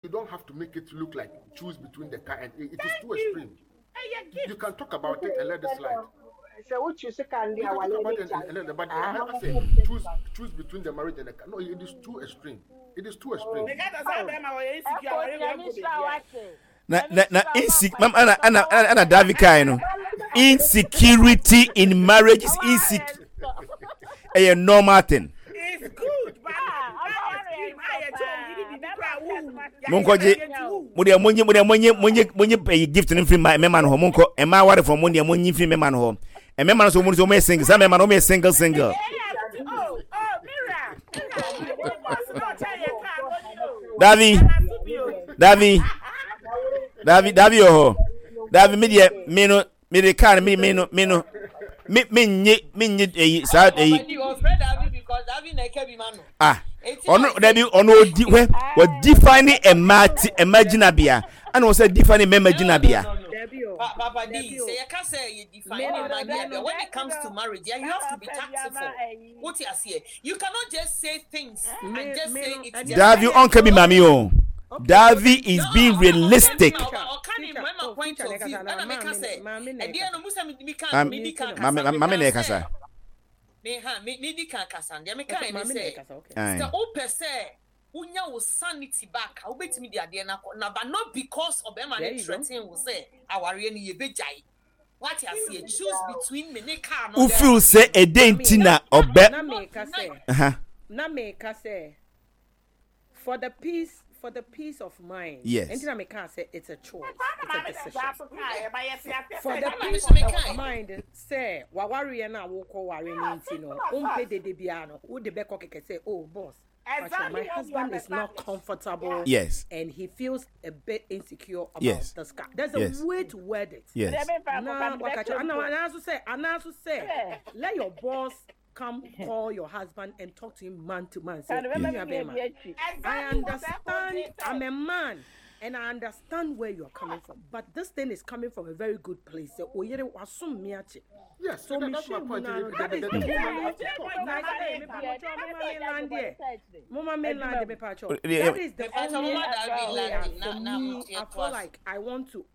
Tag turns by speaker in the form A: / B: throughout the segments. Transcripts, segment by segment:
A: don't have to make it look like choose between the car and it is too extreme. You can talk about it and let it slide.
B: So what you say can be our
A: but I say choose between the marriage and the car. No, it is too extreme. It is too extreme.
C: Na Davika, you know, insecurity in marriage is insecure. A normal thing.
D: It's good, but
C: Monkoje, money pay gift in free my man home, monko, and my water for money free man home. And my man so much may sing, some man may single. Davi, media, me can me sad what defining imaginabia and was defining imaginabia.
E: Papa D, say you can't say you define imaginabia. When it comes to marriage, you have to be tactful. What you say, you cannot just say things and just say it's.
C: Davi uncle be mamio. Davi is being realistic.
E: Unya will sanity back. I'll bet me the idea now, but not because of them and threatening will say, our really bejai. What you see, choose between Menika.
C: Who feel say a dentina or bet?
B: Nameka say for the peace of mind.
C: Yes.
B: And Nameka say it's a choice. It's a decision. For the peace of mind, say Wawari and I will call Warren Intino. Umpe de Debiano. Who the Beko say, oh boss. My husband is not comfortable.
C: Yes.
B: And he feels a bit insecure about this car. There's a way to word it.
C: Yes.
B: And I also say, let your boss come call your husband and talk to him man to man. Say, I understand I'm a man. And I understand where you're coming from, but this thing is coming from a very good place. So,
A: yes,
B: so
A: that's my point.
B: That is the only for me. I feel like I want to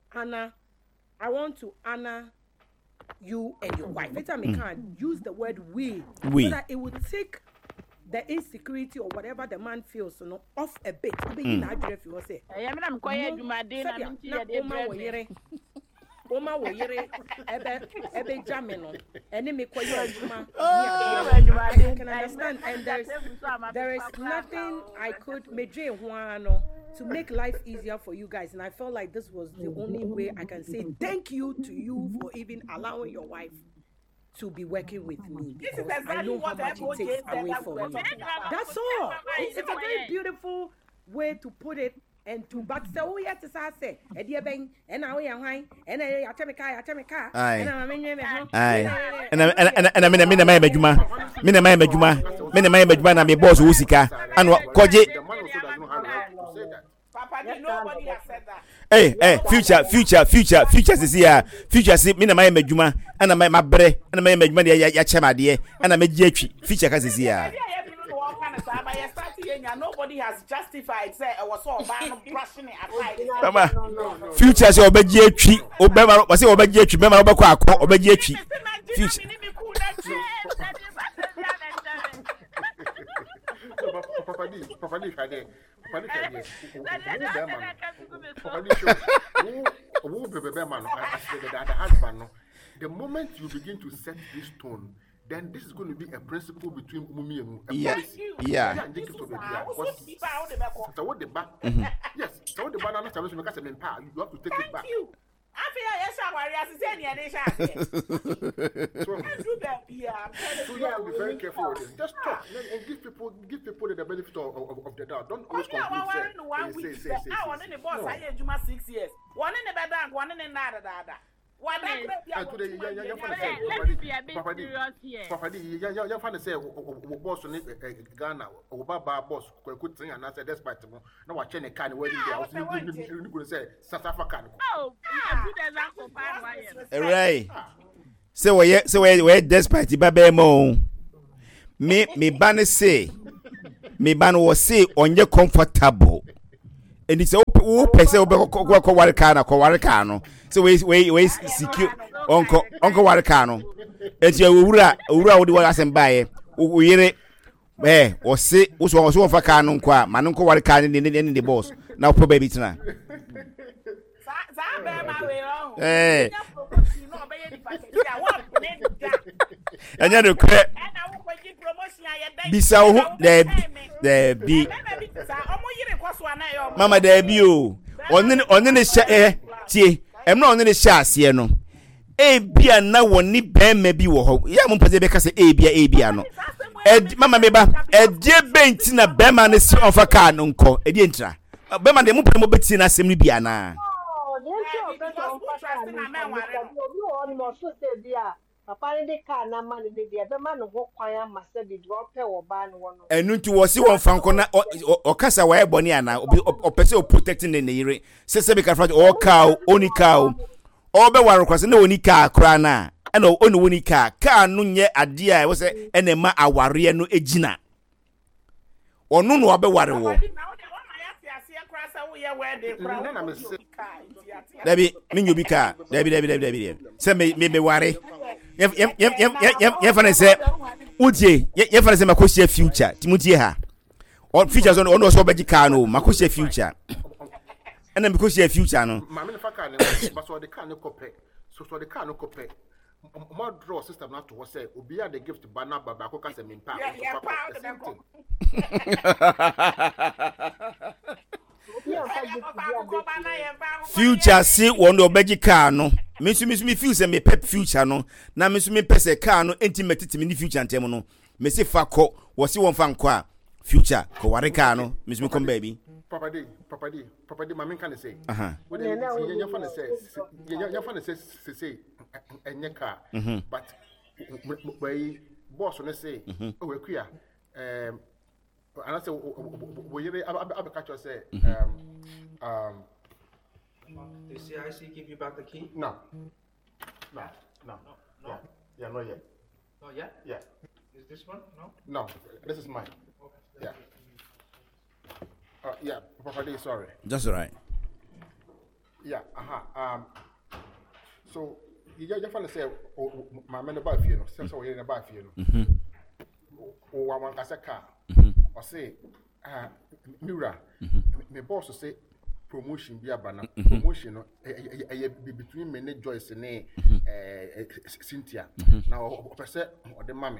B: honor you and your wife. Let me can use the word we so that it would take the insecurity or whatever the man feels, off a bit. Oma wo yere ebe jamino ene me koyo aduma I can understand, and there is nothing I could medre ho to make life easier for you guys, and I felt like this was the only way I can say thank you to you for even allowing your wife to be working with me, because I know how much it takes away from you. That's all. It's a very beautiful way to put it. And to back say, oh yes, I say, Eddie Bang, and now we are high, and I tell me car, and I'm a boss Usika, and what Koji.
D: Nobody has said that.
C: Hey, future is here. Future see me na my Juma, and I my bre, and I my money ya chama dear, and I made future is here.
D: Nobody has justified say I was so bad brushing it aside.
C: Mama, future say obeje twi, obema was say obeje twi, bema obekọ akọ obeje twi. Future.
A: The moment you begin to set this tone, then this is going to be a principle between Umumi and
C: yes.
A: Yeah. So what the back? Yes. So what the banana you have to take it back.
D: You. I feel
A: so you have to be very careful with this. Just talk and give people the benefit of the doubt. Don't always say.
D: I want in the boss. I had 6 years. One in the bed, one in the nada. Let's be a bit serious here.
A: Papa, you're funny say, boss in Ghana, or Baba boss, could sing and answer despite them. No, I change a kind of wedding. I was going to say South African.
D: Oh, good example.
C: Right. So, where despite the baby mo. Me ban say, me ban was say on your comfortable. And it's wo pese wo ko ware car na ko ware car no so we secure onko ware car no enti owura wo de wo asem baaye wo yire wo se wo so fa car no nko a ma no nko ware car ni the boss na wo baby tena anya no kre bisa wo de bi mama de bi o onne ne hye tie emna onne ne hye ase no ebia na woni bema bi wo ho ya mo pese be ka se ebia no mama meba edie benti na bema ne si onfa ka no nko edie ntra bema de mo pere mo beti na asem ni bia na papa ni de ka na ma ni de be ma no ho kwan amase bi drop wo ba no wono enu nti wo si won fanko na okasa wa eboni ana opese o protecting ne yire sese be ka fra o ka oni ka o be waro kwase na oni ka kra na na oni woni ka no nye ade a wo se ene ma aware no ejina onu no obe ware wo Debi minyo bika debi se me ware ye fane se utie ye fane se makosia future timutie ha on features on no so beji car no makosia future ena makosia future no
A: ma me fa car ne but so the car no kope so the car no kope more draw system na to say obi a the gift banner baba ko ka se me pa
C: future see one obeji car no me feel say me pep future no na me pese car no intimate me ni future antem no me se fa ko wo se won fa nko a future ko ware car no me come baby
A: papa di mama kan say we dey fan say enye car but we boss no say o we kuya and I say we catch you say
F: the CIC give you back the key?
A: No. Yeah, not yet.
F: Not yet?
A: Yeah.
F: Is this one? No?
A: No, this is mine. Okay. Yeah. Papa D, sorry.
C: That's all right.
A: Yeah, so you finally say my man about you know, since we're in about you know. Oh, I want a car. Or say Mira, my boss will say promotion be abana promotion between me and Joyce and Cynthia. Now person or the mommy.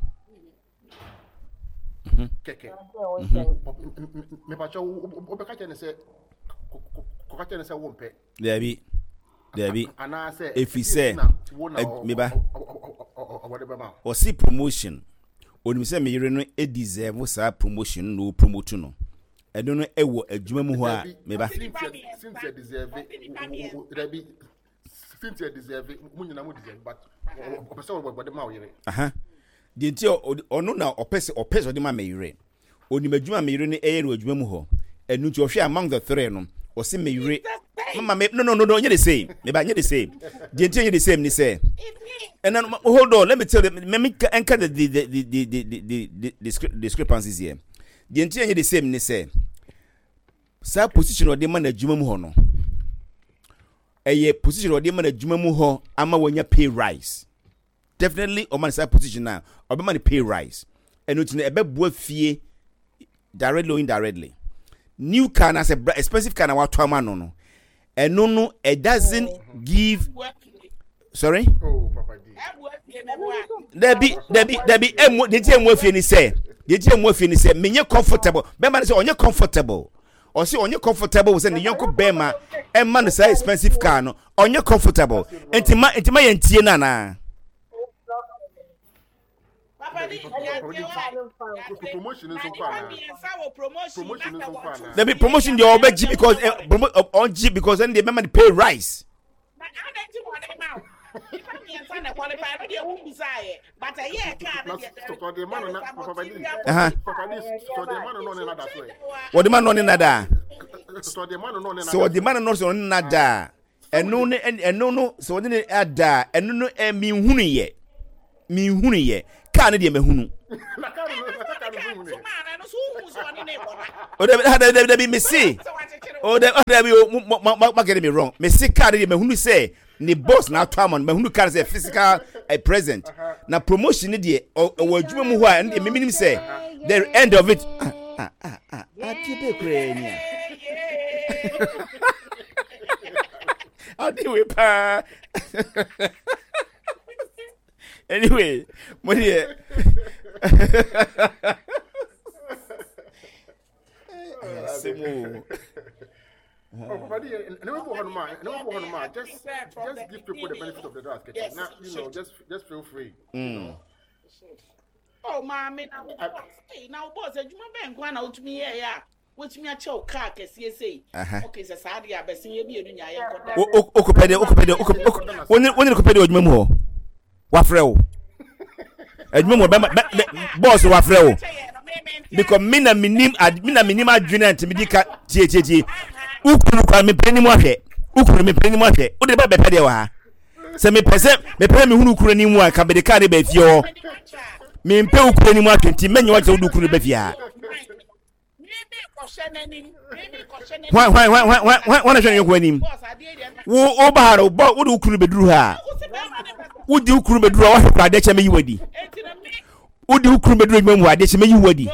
A: Keke. Me pacho obeka ne say kokate ne say won pe.
C: Debi.
A: And I say
C: if he say me ba or see promotion. Oni say me yire no e deserve sa promotion no promote no. I don't know ewo adwuma mu ho a me ba
A: Cynthia deserve munyina mu deserve but opese wo de ma wo yire
C: de nti ono na opese de ma me yire oni madwuma me yire no eye no adwuma mu ho enu nti ohwe among the three no o se me yire mama me no onye the same me ba nye the same de nti onye the same ni say and then hold on let me tell you me anchor the discrepancies here. The entire the same ni say sa position o de man adwuma mu ho no position o de man adwuma mu ho ama wonya pay rise definitely o man sa position na o be man pay rise and it na ebe bo afie directly or indirectly new car na say expensive car na wa to man no no it doesn't give sorry Debi emu de tie emu afie ni say menye comfortable be man say onye comfortable or say onye comfortable say the yonko be ma e man say expensive car no onye comfortable entima ye ntie na
A: promotion is so far
C: now the promotion dey obeji because on because then the man pay rise
D: but a year
C: what the man on nada so the man no so nada eno so the ada eno no mi hunu ye ka ne de me hunu Oh, they be me see. Oh, they be getting me wrong. Me see card me who say ni boss na Tamon me who can say physical present. Na promotion ni dey or adwuma mu ho a me minim say the end of it. Ati be Anyway, pa. Anyway, money.
A: Just give people the benefit of the doubt. Now, just feel free.
D: Oh, mommy, now, boss, you remember going out to me here? Which me a choke car, say. Okay, so sadly, I bet you be in your
C: Okupede. When you compare with Memo, Wafrel. Edmund, boss, Wafrel. Because mina minima junior to medica THG. Ukuru me penny market. Ukuru me penny market. What about Pedewa? Send me present, me pay me who could anymore can be the carry bef your. Me in Pew Penny Market, men you want to do could be here. Why should you win him? Wo Obaro, but would you could be drew her? Would you could be draw what I did me woody? Would you could be dream when I did me you woody?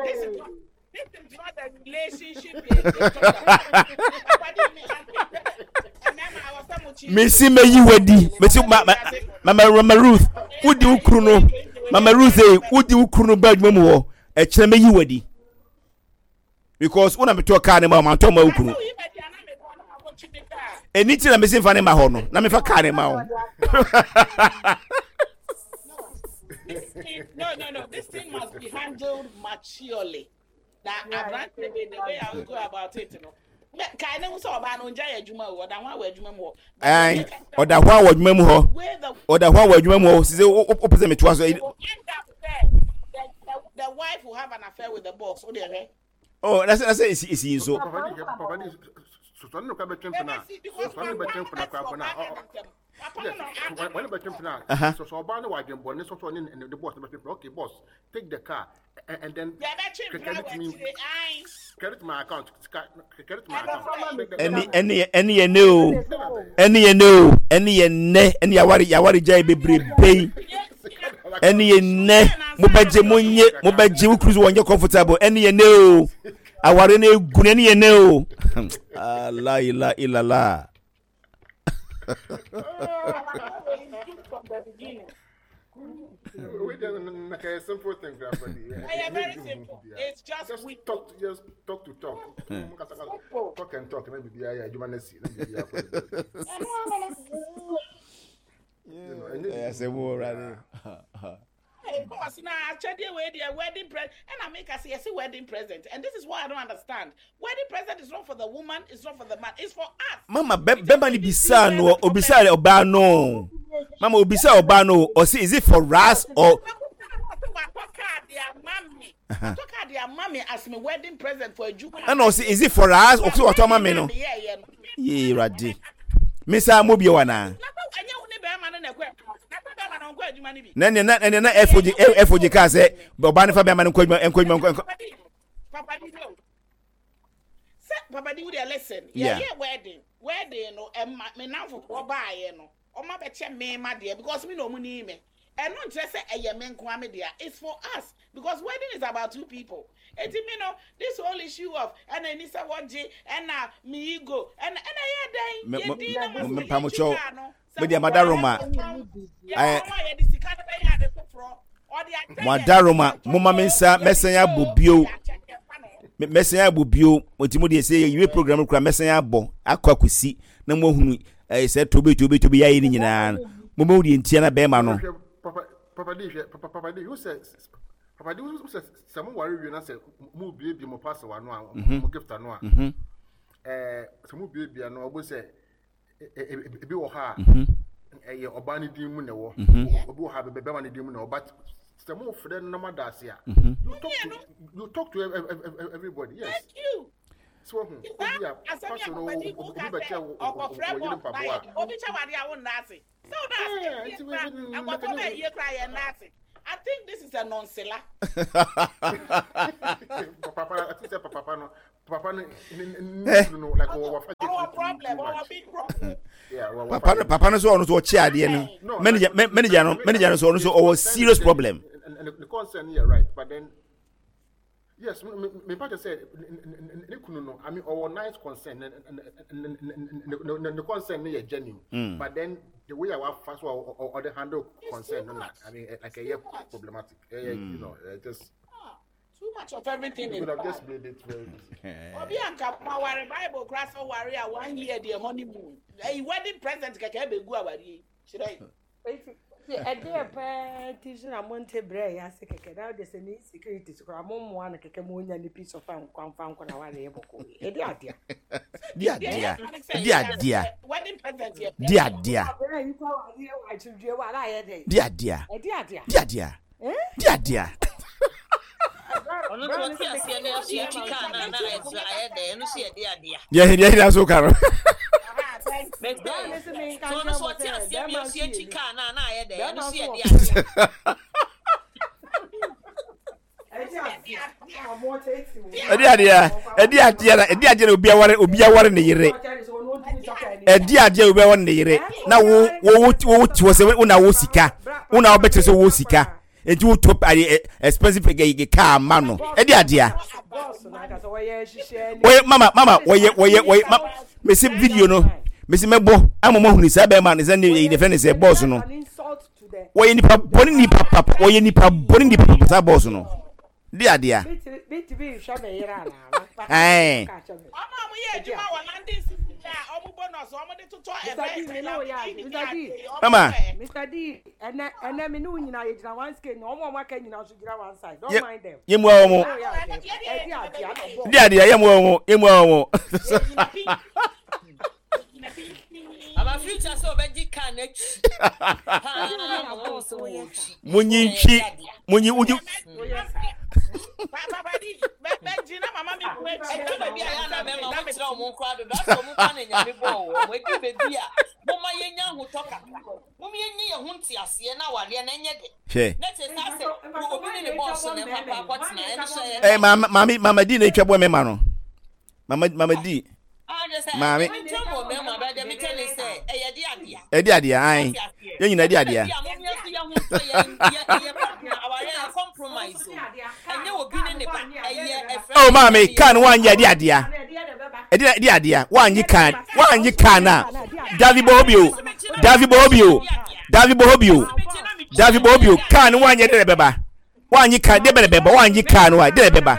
C: Missy may you woody, Mama Ruth, would you Kruno? Mama Ruth, would you Kruno bag Momo? A chame you woody? Because when I'm to a carnival, I'm Tomo Ukunu. Anything I'm missing for my honor. Let me for carnival.
D: No. This thing must be handled maturely. That the way I will go about it, you know. Kind of so about no Jaya Juma or that one where Juma more.
C: Aye, or that one word memo, or that one word memo, opposite me to us.
D: The wife will have an affair with the boss, or the
C: oh, that's it. So.
A: When the boss, okay, boss, take the car and then credit my account. Any yawari jai be pay. Any ne mubaje munye mubaje ukruzu wonye comfortable. Any no. Awari ne guneni no. La ila la. Okay, simple thing,
D: very simple. It's just we
A: talk to talk. Talk and talk. Maybe you want to see.
C: I say more right.
D: Boss, now I check the wedding present, and I make us say wedding present, and this is why I don't understand. Wedding present is not for the woman, it's not for the man, it's for us.
C: Mama, Bemba ni bisa no, obisa obano. Mama, obisa obano, or see, is it for us or?
D: Talk at their mommy as my wedding present for a juke.
C: And also, is it for us or so? What mama no? Yeah, Radi. Miss Amobiwana. Na FOG ka say Bobani fa be man encouragement.
D: Papa di we listen. Yeah, wedding no me now for buy no. O ma be che me ma de because me no money me. And not just say it's for us because wedding is about two people. And you know this whole issue of and then Nisa Waji and me ego and
C: media Madaroma. Madaroma, Mama Mensa, Messaya Bubio. Messaya Bubio, what you say you program Messaya Bo, Aquacusi, no more who said to be in Momodi and Tiana Bemano.
A: Papa D, who says some worry you say move baby mo pass one mo gift no some baby no obo say e bi wo ha e obani din mu ne wo obo ha be man din mu ne but some of them no matter sia you talk to everybody. Yes, thank you. So who be a person who be better or so that's
D: I think this is a non-seller.
A: Papa, I think Papa no, like
D: our problem, our big problem.
A: Yeah,
C: Papa no so on so chia de no. Manager so on so serious problem.
A: And the concern here, right? But then, yes, my partner said, I mean, our nice concern, and the concern is genuine. But then the way our first or the handle concern, I mean, like a year problematic. You know, just
D: too much of everything.
A: You could have just made it very easy.
D: Obianka, our Bible class for warrior 1 year, the honeymoon. A wedding present, should I?
B: A dear petition, I want to bray. I say, now there's a need security to come on one Kakamoon and a piece of fun, confound on our able.
C: Dear.
D: Wedding present,
C: Dear. Yeah, so Carol. Edia obiaware ne yire. Edia obiaware ne yire. Na wo se una wo sika. Una obete so wo sika. Enti wo top expensive car man no. Edia. Mama, me see video no. Me see mebo amamo huni sa be man is any defend say boss no. Wo nipa boni papa, wo nipa boni papa sa boss no. Dia.
B: BTV show me yira na.
C: Eh.
D: Mama mo ye juma wa landing omu bonus omu de tuto
C: Mama.
B: Mr. D, and me no nyina ye jira one scale no omo maka nyina so jira one side. Don't mind them.
C: Yemu omo. Dia yemu omo.
E: Our future so beji connect. Munyi uju.
D: Papa di Benjina mama mi ku e
E: Baby ayana me ma wotira o mon kwado da so mo pa na nyame bo wo we di baby a mo ma yenya ho toka mo mi yenyi ye ho ntiase na wale na enye de na te sa se obi ne boss ne papa kwatina e no
C: Eh mama di na twabo me ma no mama di Mami. Edia ai. Ye nyina edia. Oh mami, kan wan ye edia. Edia. Wan yi kan na. David Bohobio. Kan wan ye de beba. Wan yi kan de beba, wan yi kan wa de beba.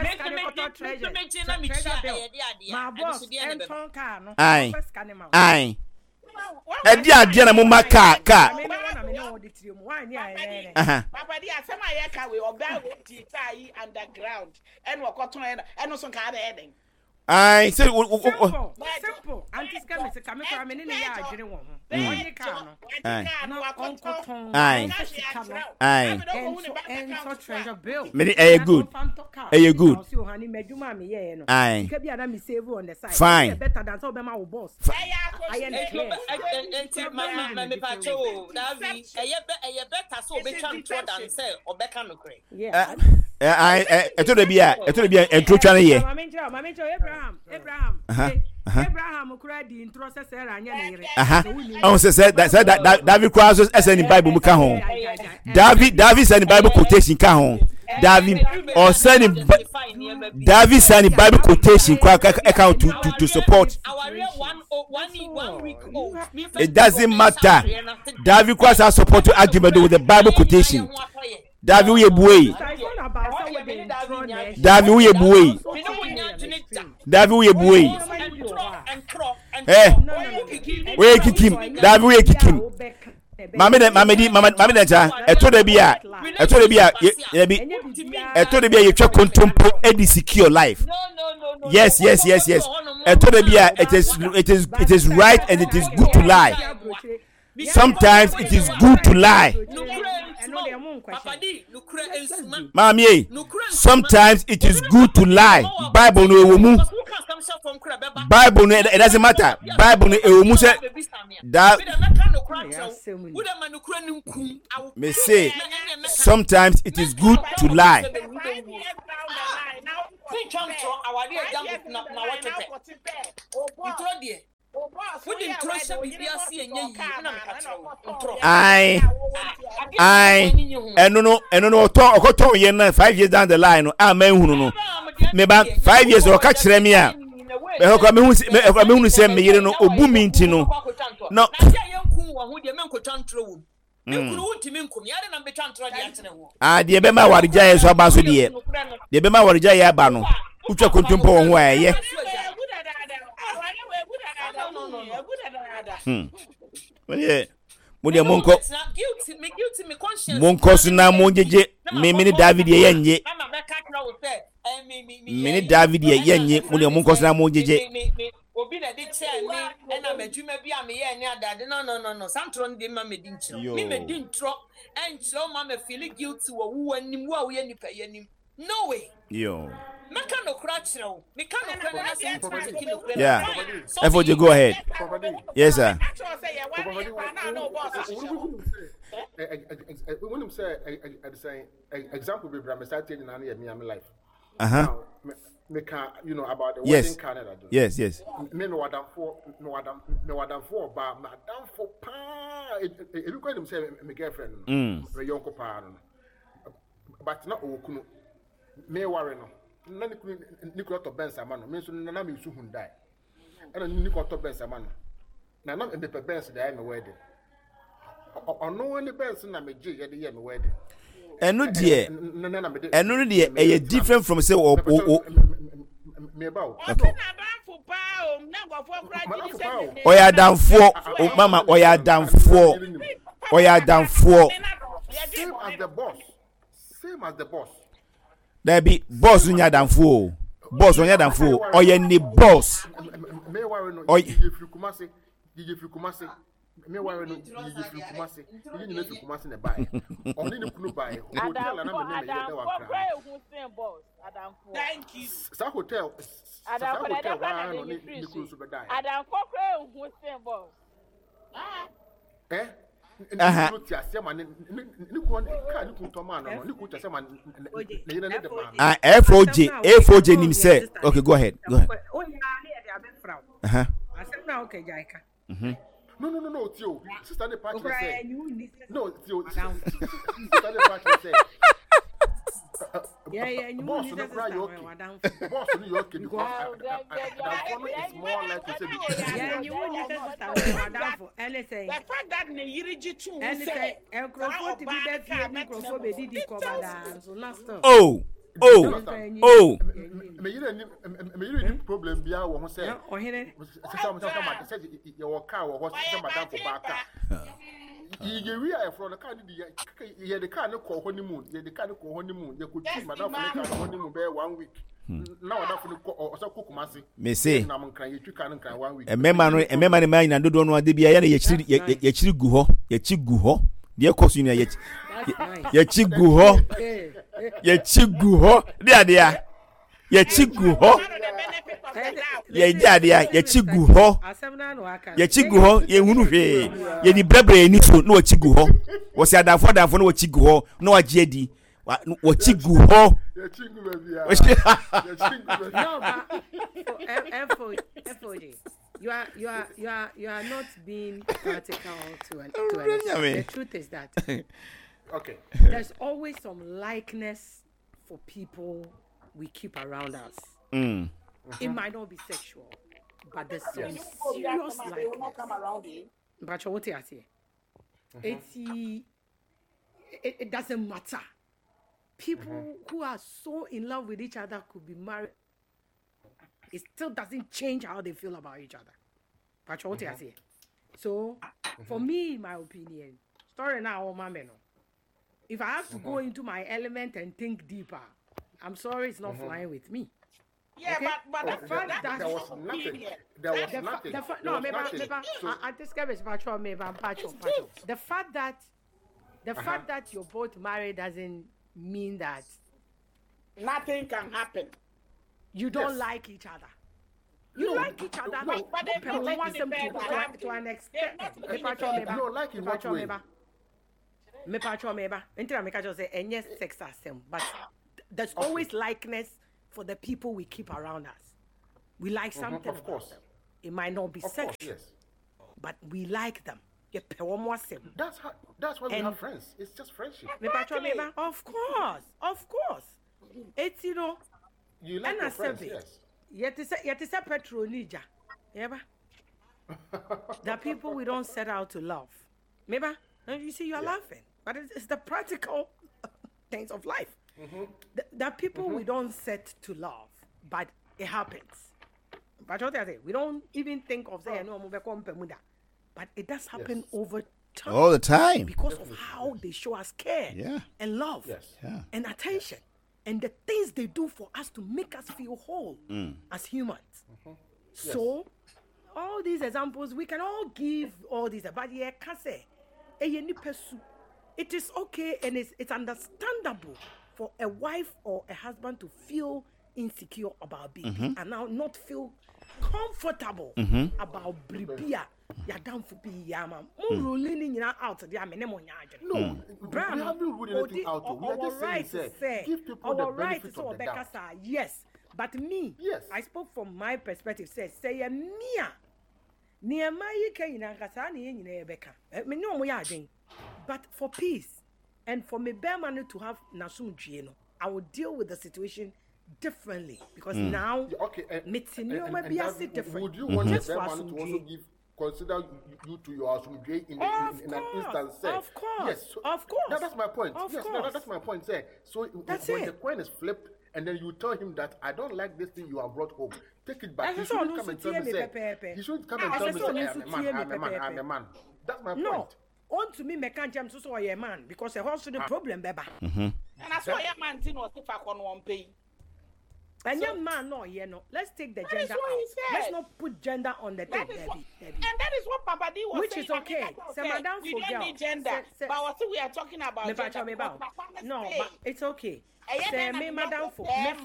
B: My boss, Anton Kano.
C: Aye. Edia na mumma ka.
D: Papa di asema ye ka we oba we titai underground and we koton and so ka be
C: Aye, say
B: simple. Auntie scam is coming from in the yard. And treasure bill.
C: Many good. Good. Aye. Fine.
B: Better than so my boss.
C: I told the beer and true channel here.
B: Abraham. Abraham cried the intro Sarah and
C: I said that David Crosses as any Bible book home. David send Bible quotation can home. David or sending David send Bible quotation account to support. It doesn't matter. David Cross has support to argument with the Bible quotation. David we buwe. Eh. We kick him. David we kick him. Mama cha. Eto de bia. You check contempo and secure life. Yes. Eto de bia. It is right and it is good to lie. Sometimes it is good to lie. Mami, sometimes it is good to lie. Bible no ewumu. Bible no it doesn't matter. Bible no ewumu say that Me say, sometimes it is good to lie. I no okoton ye na 5 years down the line no amen hunu no me ba 5 years o ka kire me a me ho me hunu se me yire no obu mi nti no no de be ma warija ye so aba so de be ma warija ye aba no utwa kontumpo wo ho aye Mudia monko suna monjeje me David ye yenye me David ye yenye mudia monko suna monjeje
E: obi na de che ni na madwuma bi a me ye ni adade no santro ndi ma me dintro me dintro entro ma me feel guilty wo anim wo a wo ye nipa ye nim no way
C: yo
E: maka no kura chiro me ka no kura na se
C: yeah FOJ go ahead yes sir
A: when him say example be bra me start telling na me life me can about the wedding Canada
C: yes
A: me no wadam for ba madam for pa e look at him say me girlfriend me yonko pa no but na okunu me worry no na Nicola to Ben Samano me so na me su hundai and Nicola to Ben Samano na me pe Ben dey me wedding ono ni Ben na me je ye dey me wedding
C: enu de e different from say
A: me ba
C: oya danfo mama oya danfo
A: same as the boss
C: there be boss nya danfo oya ni boss
A: me worry no you Kumasi me worry no you Kumasi you need to Kumasi na buy only the kunu buy hotel na me na me dey wa kra thank you sa hotel wa no ni kunu so be die
G: adam kokre hu sen boss
C: FOJ nim say okay go ahead
A: no Tio sister the party say no Tio sister the party say boss no cry okay boss no okay because it's more like to say
B: you need to anything
D: the fact that ne yiriji too
B: say enkrofo ti bi be fie ni enkrofo be didi ko bada so na stop
A: me yire problem bia wo ho say
B: ohene
A: sister mo say you work car wo ho say madam for back you we are from the car you the car no ko honeymoon you the car no ko honeymoon you could see madam for the car honeymoon be 1 week now that for the ko so Kumasi
C: me say
A: na mo kran you twa kan 1 week
C: emema no man na dodo no ade bia ya na ye chiri gu ho de kosu ni ye chi gu ho de ade ye chi gu ho ye jade ye chi gu ho ye hunu hwe ye ni brebre ni so no chi gu ho wo se adafo no chi gu ho no wa je di wo chi gu ho
A: ye chi gu be bia
B: no but FOJ you are not being practical to an extent. The truth is that
A: okay
B: there's always some likeness for people we keep around us. It might not be sexual, but there's some serious likeness. But what you say? It doesn't matter. People who are so in love with each other could be married. It still doesn't change how they feel about each other. But what you say? So, for me, in my opinion, story now, if I have to go into my element and think deeper, I'm sorry, it's not flying with me.
D: Yeah, okay? but the fact that
A: there was nothing.
B: The fact that you're both married doesn't mean that
D: nothing can happen.
B: You don't like each other. You like each other,
D: but they don't like
B: want them to an extent.
A: No, like in what way?
B: Me pacho meba. Until I just say any sex asem, but there's always likeness for the people we keep around us. We like something.
A: Of course.
B: It might not be sexual,
A: yes.
B: but we like them.
A: That's why we have friends. It's just friendship.
B: Of course. It's
A: you like your friends, yes.
B: Yet it's a petrol nija. Yeah. The people we don't set out to love. Maybe you see you're laughing, but it's the practical things of life. The people we don't set to love, but it happens. But what I say, we don't even think of saying no, but it does happen over time.
C: All the time.
B: Because of how they show us care and love and attention. And the things they do for us to make us feel whole as humans. So, all these examples, we can all give all these, but yeah, can't say, it is okay and it's understandable for a wife or a husband to feel insecure about baby and now not feel comfortable about bribia. Ya down for be yama. Ruling out the amene.
A: No, we haven't ruled anything out. We are just saying, give people the benefit of the doubt.
B: Yes, but me, I spoke from my perspective. Say mia. Niamayi kayina kasa ni nyina ebeka. Me no mo ya adwen. But for peace and for me bear man to have nasumdwe no, I will deal with the situation differently because now different.
A: Would you want the bear man to also consider you to your asumdwe in an instance?
B: Of course.
A: Yes,
B: of course.
A: That's my point. That's my point. So when the coin is flipped, and then you tell him that I don't like this thing you have brought home, take it back. He shouldn't come and tell me
B: he
A: shouldn't come and tell me I'm a man. That's my point.
B: No. On to me, me can't jump so a man because a horse the problem, beba.
D: And I saw a man thing was if I on one pay.
B: And young man, no, let's take the gender out. Let's not put gender on the thing, Debbie.
D: And that is what Papa D was
B: which
D: saying.
B: Which is okay.
D: We don't need gender. But what we are talking about gender.
B: No, but it's okay. Say me, madam, for
D: it's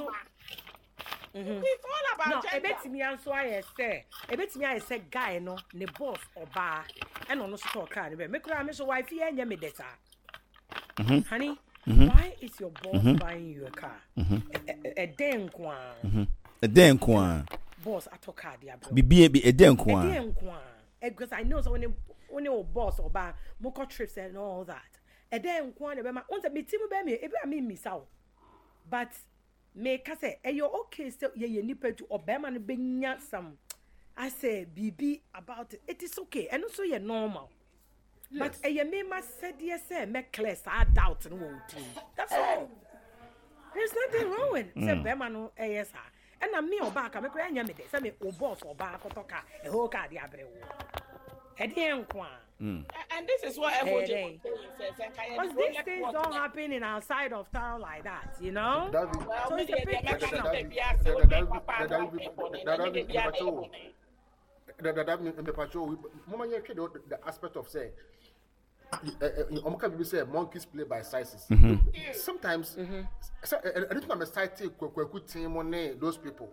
D: all about
B: no,
D: gender.
B: No, me answer I say guy no, ne boss or bar, and on no store card. Me cry me so wife here me data. Honey. Why is your boss buying you a car? A den kwan.
C: A den kwan.
B: Boss, I talk car, dear bro.
C: Be a den kwan.
B: A den kwan. Because I know so when you boss or bar, moko trips and all that. A den kwan, a bema, want to be Timu Bemi, a me miss out. But, me say, you're okay, still, ye nipper to Obama and bring some. I say, BB about it. It is okay, and also you're normal. Yes. But a mema said yes, make clear I doubt and won't. That's all. There's nothing wrong with it. Say Bemano ASR. And I'm me or back, I'm a grand yammy, say me or boss or back or toka, a whole car the abre.
D: And this is what everybody says.
B: Because these things don't happen in our side of town like that, you know? So it's a big
A: the aspect of say say monkeys play by sizes. Sometimes anything I'm excited those people.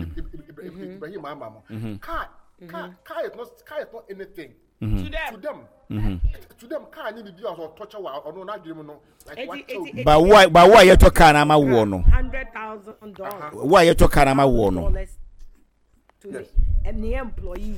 A: Car is not anything. To them, car need to be or torture or no not like
C: but why you to car am no
B: $100,000.
C: Why you to car am no
B: and the employee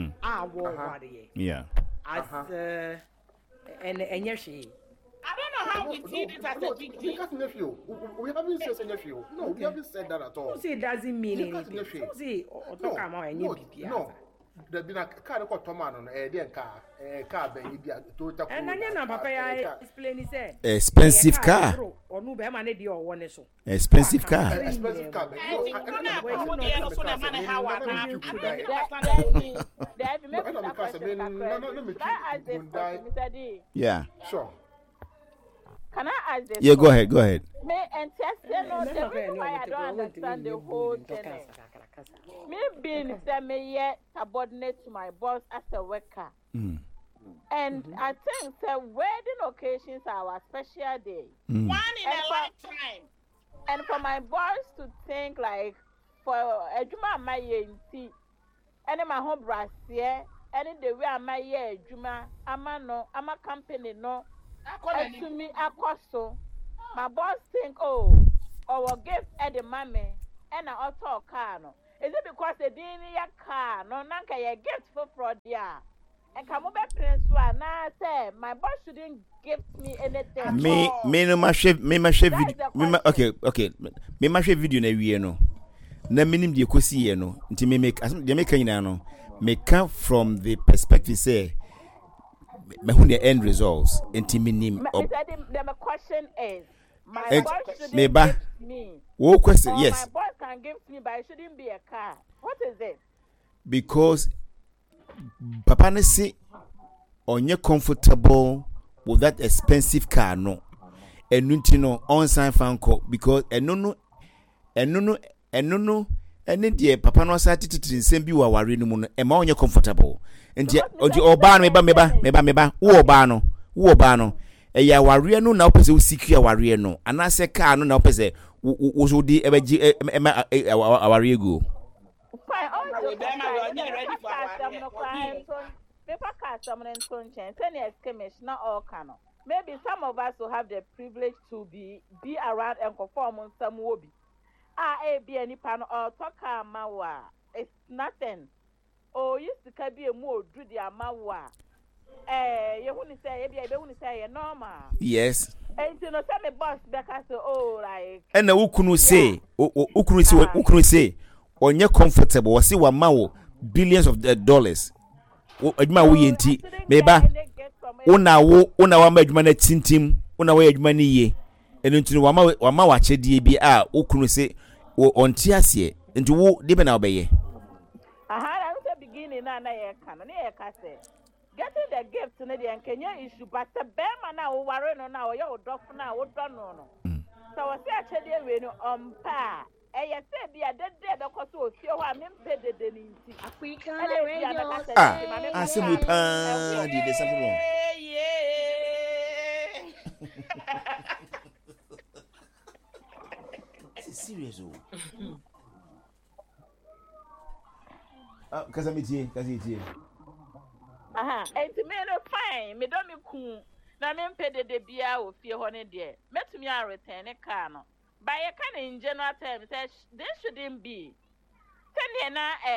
C: yeah
B: as and yes she
D: I don't know how we did it as a big deal.
A: Because nephew, we haven't said nephew. No, we haven't said that at all.
B: See, it doesn't mean anything. See,
A: no. There been a car called Tomano, a car, baby, Toyota.
B: And then Papa explain he said
C: expensive car.
B: Or no better money or one so.
C: Expensive car.
A: Expensive car.
C: Yeah.
A: Sure.
G: Can I ask this?
C: Yeah, go ahead.
G: Me and test the reason why I don't understand the whole thing. Me being me subordinate to my boss as a worker. And I think the wedding occasions are our special day.
D: One in a lifetime.
G: And for my boss to think like for a juma my Any my home brassier, any the way am I Juma, ama company no, to me so. My boss think, oh, our gift at the mommy, and I auto car no. Is it because they didn't your car, no, nanka your gift for fraud, yeah. And come over, Prince One. Now, say, my boss shouldn't give me anything.
C: Me no ma video. Okay. Me ma video na wie no. Na minim de kosi ye no. Nti me make nyina no. Me come from the perspective say me hu the end results. Nti minim.
G: The question is, my boss shouldn't give me.
C: What question? Yes.
G: My boss can give me, but it shouldn't be a car. What is it?
C: Because Papa ne say onye comfortable with that expensive car no. Enunti no on sign fanko because eno no ene de papa no asa tititi nsem bi wa ware no mu no e ma onye comfortable. Nti oba no meba wo oba no e ya ware no na opese wo secure ware no anase car no na opese wo so di ebeji ware ego.
G: Maybe some of us will have the privilege to be around and perform on some hobby. Be any pan or talk mawa. It's nothing. Oh, used to be a more do the amawa. You wouldn't say, you wouldn't say normal.
C: Yes.
G: And you know, tell me boss back as like.
C: And who couldn't say, on your comfortable, see what mawo billions of dollars. Adwuma wo yenti meba una wa madwuma na tintim una wa adwuma ni ye enu wa ma wa chedie bi a okunu se onti ase nti wo de be na obeye
G: I was beginning na ye kan na ye ka say getting the gift na the Kenya issue but the bema na wo ware no na wo ye odofo na wo do no so wo se achedie we no pa I said, "Be a dead because you feel I'm embedded in
B: African radio."
C: I see we did something wrong. It's serious, because I'm here.
G: And to me, fine. Me don't me cool. Now, me embedded the beer of fear honey dear. Met me a return a car. By a kind in general terms, there shouldn't be. Tell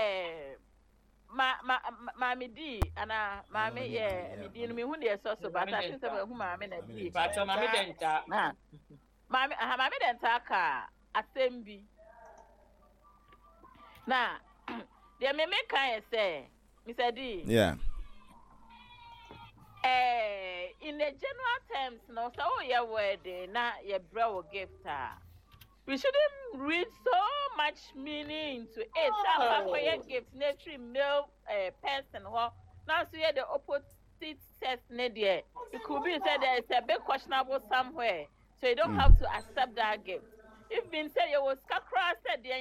G: Mammy D and Mammy, me deal me who they saw so bad. I think some whom I'm in a deep. But Mammy Denta, Mammy Dentaka, a sembi. Now, there may make I say, Mr. D.
C: Yeah.
G: In the general terms, no, so your wedding, not your bro gift. We shouldn't read so much meaning to it. Some for your gift, nature male person. Now, so you're the opposite sex, Nadia. It could be said there is a bit questionable somewhere, so you don't have to accept that gift. If been said you was cross said, dear,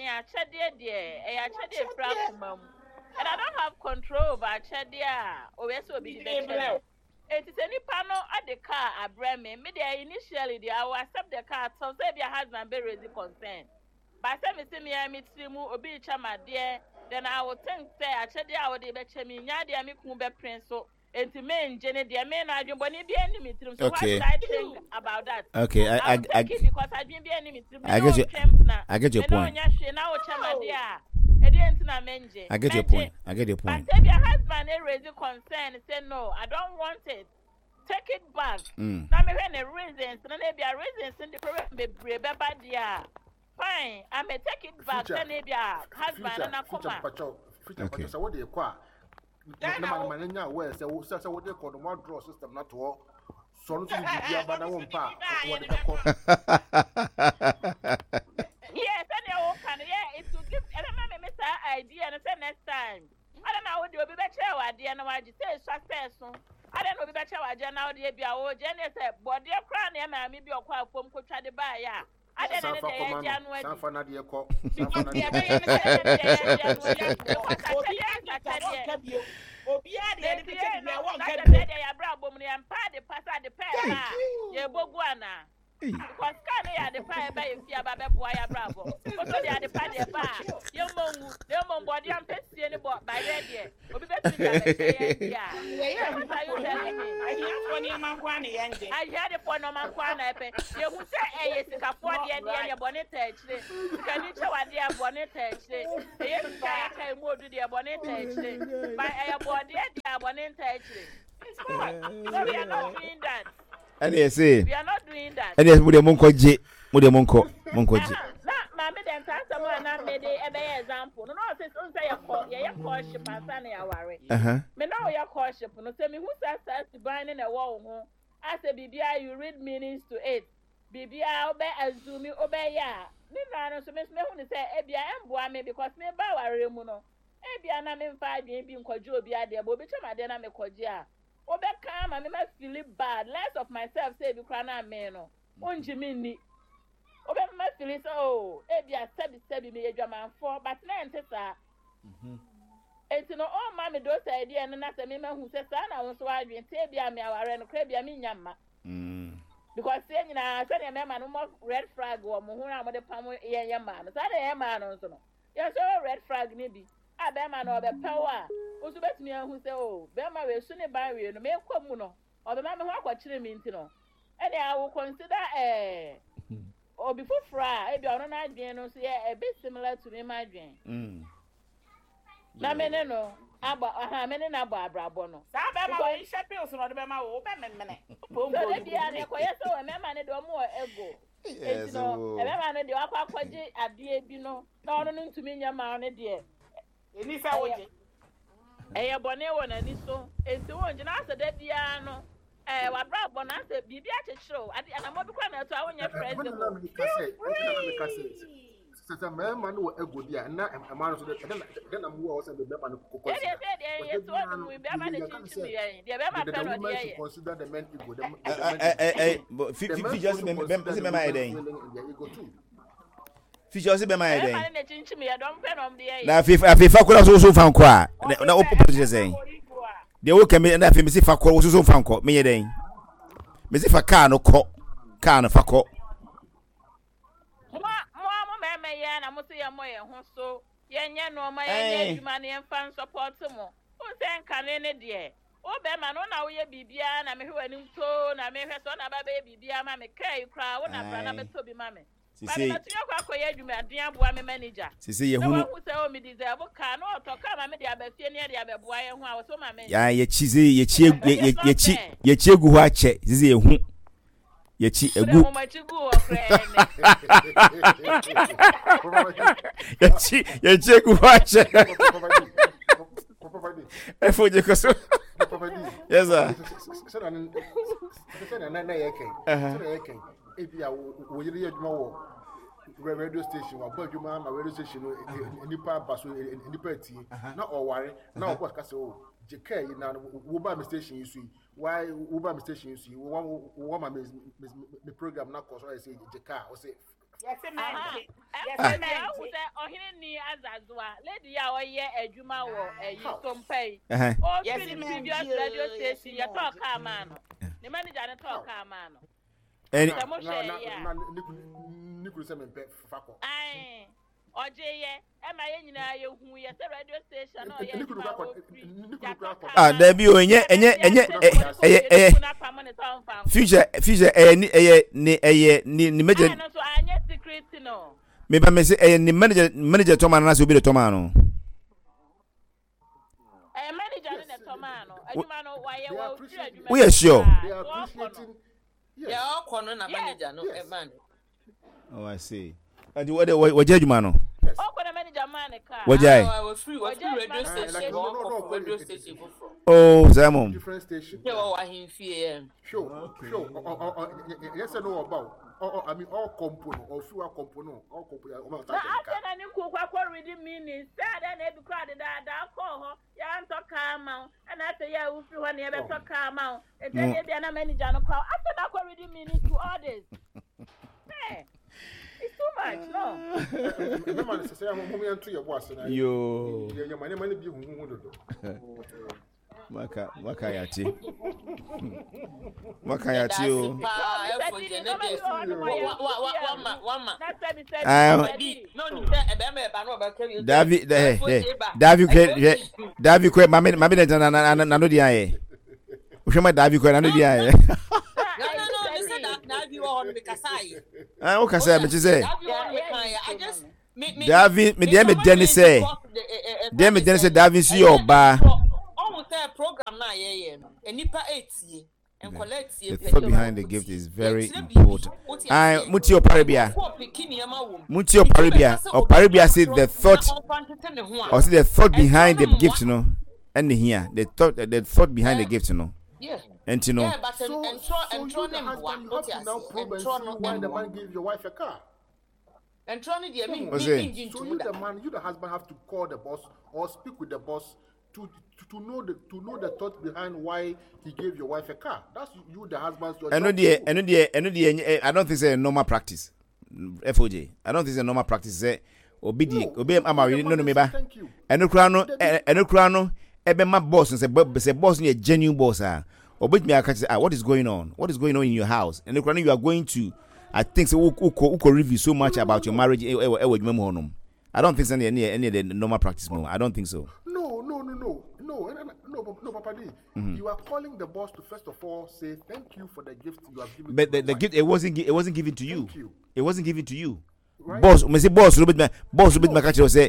G: and I don't have control over Chadia, or so be the it is any panel at the car at Bremen. Initially, I will accept the car, so say your husband be raising concern. But some me meet Simu or be chama dear, then I will think, say, I said, I would be me, Yadia, me, Kumbe Prince, so, and to me, Jenny, dear men, I don't want to be enemy to them. So, what do I think about that?
C: Okay, I
G: because I didn't be enemy to
C: them. I get your point. I get your point.
G: But if your husband raise a concern, say no, I don't want it. Take it back. Now me when the reasons, then there be a reasons in the problem be bad dear. Fine, I may take it back. Then maybe a husband and a
A: come. So what do you call? Mananya where say what they call the one draw system not to all. So to be a bad one part.
G: Yes, and you can, it will give Mr. idea and say next time. I don't know what you'll be better, dear, no, I just say success. I don't know, be better, now, dear, be our Jenny said, but dear Crown, and maybe your quite from could try to buy, yeah. I don't know, January. Some for Nadia Cop. Because can ya the pie by if you have a boy bravo. But they are the party bar. Young body and petty any bought by ready. Obi better yeah. What are you telling me?
D: I hear for your man one and
G: I heard it for no man one. You would say a is a 40 and bonnet. Can you show what they are bonnet? Yes, I can move to their bonnet. By a body at their bonnet. It's fine. So we are not doing that.
C: And they say
G: we are not doing that.
C: And yes, with the monko J, with the monko J.
G: Mammy, then tell someone I made a example. No, since say a courtship and Sunny worry. Me know your courtship. No, tell me who says to bind in a wall. I said, BBI, you read meanings to it. BBI, obey as do me obey ya. Nina, so Miss Mahoney say, Ebia and Boame because me bow a remuno. Ebia, and I'm in 5 being Kojo, be a dear, but which my dinner me Koja. Obe come and me feel bad. Less of myself say you cry na me no. Onji minni. Obe me feel so ebia sebi me edwaman for but na ente sa. Enti no all ma me do say idea na say me hu say sa na won so adwen te bia me aware no kra bia me nyamma. Because say nyina say me ma no mo red flag wo mo hu na mo de pam ye ma no. Sa de ma no so no. Ya so red flag ni bi. Abema no be power. Oso betumi ahu se o, bema we su ne ban we no me kwamu no. Obema me ho akwakire mi ntino. Ene I will consider obi fofra e bi ono na adwen no so ye a bit similar to me my adwen. Na me ne no aba aha me ne na aba abrabo no.
D: Sa bema we shepe so no de bema wo be memene.
G: So de bia ne koye so we mema ne do mo ego. Yes. No, e bema ne de akwaje ade bi no. Na ono ntumi nyama ne de. Eni fa woje. Eya bone wona ni so. Enti wonje na asa da bia no. Wa bra bona asa bibi a chechiro. Ade anamo bi kwa na to awonye friend mo.
A: Sasa mema no ego dia na ema no so de na mo wo se be bema no kokko.
G: Yes, so no we bema na chinchimi yen. De bema pe no de yen.
A: Consider the men ego them.
C: Fi just mema eden. Fisher say be my day. Na FIFA kura so fan ko a na opportunity say. Dey wo kemi na fi me say fa ko so fan ko me yeden. Me say fa car no ko. Car no fa ko.
G: Mo me ya na mo say ya mo ye ho so. Ye nya no ma ye adwuma na ye fan support mo. O say nka ne de. O be ma no na wo ye bibia na me hwe ani to na me hwe so na ba be bibia ma me kai kra wo na bra na be to bi ma me.
C: Sisi ye hunu ya ye chizi ye chi egu ho ache sisi ye hu ye chi egu ye chi egu ho ache efo je koso yes
A: Ebia wo yiri adwuma wo radio station wa ba adwuma ma radio station nipa baso nipa ati na oware na wo ka se o jeka yi na wo ba me station yi sui why wo ba me station yi sui wo ma me program na ko so I say jeka o say
G: yes man ohini ni azazwa lady ya oye adwuma wo yisompai o previous radio station ya talk ama no the manager na talk ama no
C: and
A: Nicolas Sempe Fako.
G: Aye. Oje ye, e ma ye nyina ye hu ye se radio station o ye.
C: There be o enye future ni major.
G: No so anye secret no.
C: Me ba me say ni manager Toma na so be the Toma no.
G: Manager na Toma no. Adwuma no wa ye wo free adwuma.
C: We are sure.
A: They are appreciating.
E: Yeah, all corner na manager no man.
C: Oh, I see. And what judge man no?
G: Oh, corner manager man ka.
C: What
E: I was free radio station. Radio station.
C: Oh, Simon.
A: Different station.
E: Yeah, oh, I him fear.
A: Sure. Yes, I know about. I mean, all component or fewer component, all component.
G: I said, I could reading meaning. Sad and every crowd that call her. Yeah, talk calm out. And I say, yeah, if you want to ever talk calm out. And then you're a manager. After that, I reading meaning to others. It's too much, no.
A: Remember, say, I'm moving to your boss.
C: Yo.
A: Your money be who
C: Maka yati. What can I tell you? David, David, me dear, me Dennis say, David, see your bar. The thought behind the gift is very important. Mutio Paribia, or Paribia said the thought, or see the thought behind the gift, you know, and here the thought behind the gift, you know. And you know,
A: so you the husband now probe and see why the man gave your wife a car.
D: And trying to mean,
A: so you the man, you the husband have to call the boss or speak with the boss to know the thought behind why he gave your wife a car. That's you the husband's your job.
C: I don't think it's a normal practice. FOJ. I don't think it's a normal practice. Say obey no meba. Eno krano ebe my boss and say boss ni a genuine boss obey me catch what is going on? What is going on in your house? And you are going to I think so uko review so much about your marriage. I don't think it's any of the normal practice more. I don't think so.
A: No, Papa D. You are calling the boss to first of all say thank you for the gift you have given.
C: But the gift it wasn't given to you. It wasn't given to you.
A: Right?
C: Boss, me say boss, say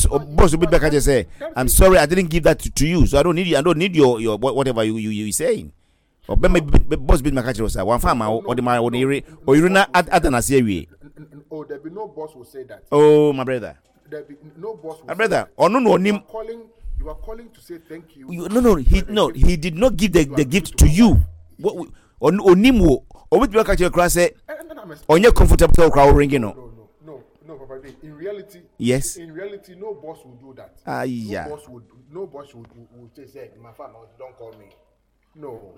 C: I'm sorry, I didn't give that to you, so I don't need your whatever you saying. Or boss bid my catch was one farmer or the or you not at
A: Oh, there be no boss will say that.
C: Oh, my brother.
A: There be no boss will
C: my brother.
A: Or
C: no
A: you are calling to say thank you.
C: He did not give the gift to you. What Onimo or with your catch class say on your comfortable crowd ringing.
A: No, Papa. In reality,
C: yes.
A: In reality, no boss will do that.
C: Yeah.
A: No boss would say, my father, don't call me. No.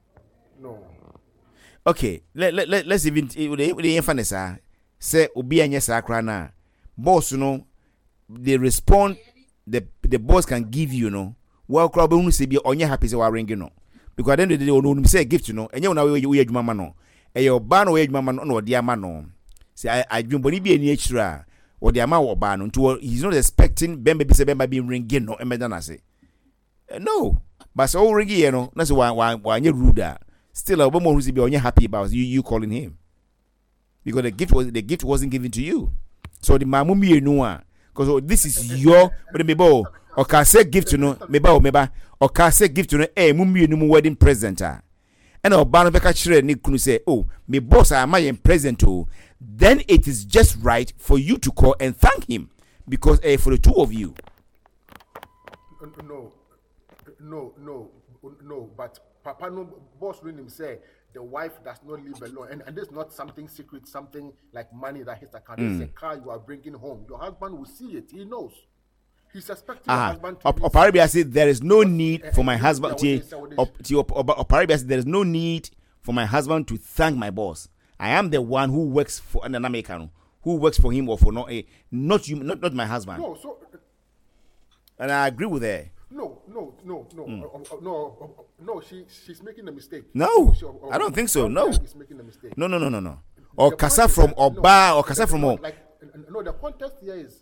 A: Okay,
C: let's even the infantess say obi anya sakra na boss no they respond the boss can give you well crowd be say be onye happy say wa ring no because then they no say gift enye una we adwuma ma no e your ba no we adwuma ma no odi ama no say adwumboni bi eni akira odi ama wo ba no nto he's not expecting bembe be say bembe be ring no emeda na say no but so ring here no na say wa anye rude still a woman who's be onye happy about you calling him because the gift wasn't given to you. So the mamu mienu because this is your mebo or can say gift meba or can say gift mu wedding present and our bano beka chire ni kunu say oh me boss am I present then it is just right for you to call and thank him because for the two of you.
A: No, but Papa no boss when him say the wife does not live alone, and this is not something secret, something like money that hits account. It's a car you are bringing home. Your husband will see it. He knows. He's expecting your husband to.
C: Oparibia said there is no need for my husband Oparibia said there is no need for my husband to thank my boss. I am the one who works for an American who works for him or for not you, not my husband. And I agree with her.
A: No, she's making a mistake.
C: No, I don't think so. No.
A: She's making a mistake.
C: No. Or kasa from Oba or kasa from home.
A: The context here is